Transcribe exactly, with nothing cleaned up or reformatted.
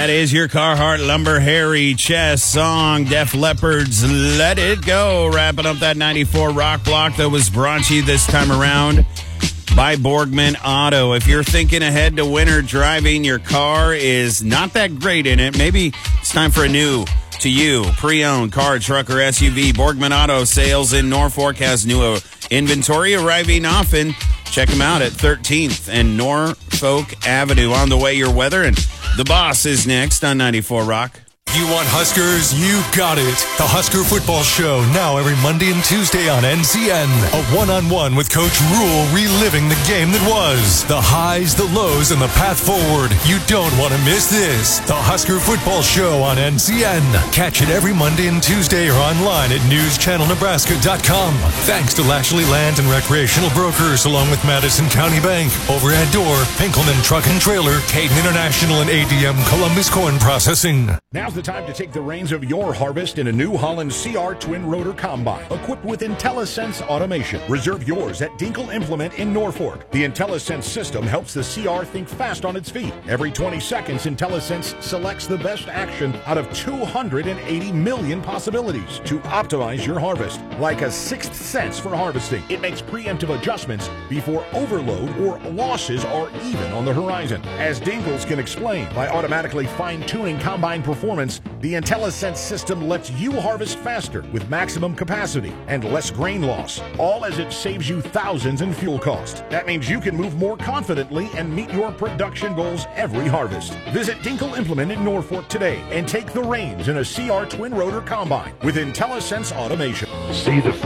That is your Carhartt Lumber Hairy Chest song, Def Leppard's Let It Go. Wrapping up that ninety-four Rock Block that was brought to you this time around by Borgman Auto. If you're thinking ahead to winter driving, your car is not that great in it, maybe it's time for a new to you pre-owned car, truck, or S U V. Borgman Auto Sales in Norfolk has new inventory arriving often. Check them out at thirteenth and Norfolk Avenue. On the way, your weather, and the boss is next on ninety-four Rock. You want Huskers? You got it. The Husker Football Show, now every Monday and Tuesday on N C N. A one-on-one with Coach Rule, reliving the game that was. The highs, the lows, and the path forward. You don't want to miss this. The Husker Football Show on N C N. Catch it every Monday and Tuesday or online at news channel nebraska dot com. Thanks to Lashley Land and Recreational Brokers, along with Madison County Bank, Overhead Door, Pinkelman Truck and Trailer, Caden International, and A D M Columbus Corn Processing. Now's the time to take the reins of your harvest in a New Holland C R Twin Rotor Combine, equipped with IntelliSense automation. Reserve yours at Dinkle Implement in Norfolk. The IntelliSense system helps the C R think fast on its feet. Every twenty seconds, IntelliSense selects the best action out of two hundred eighty million possibilities to optimize your harvest. Like a sixth sense for harvesting, it makes preemptive adjustments before overload or losses are even on the horizon. As Dinkles can explain, by automatically fine-tuning combine performance, the IntelliSense system lets you harvest faster with maximum capacity and less grain loss, all as it saves you thousands in fuel cost. That means you can move more confidently and meet your production goals every harvest. Visit Dinkle Implement in Norfolk today and take the reins in a C R Twin Rotor Combine with IntelliSense automation. See the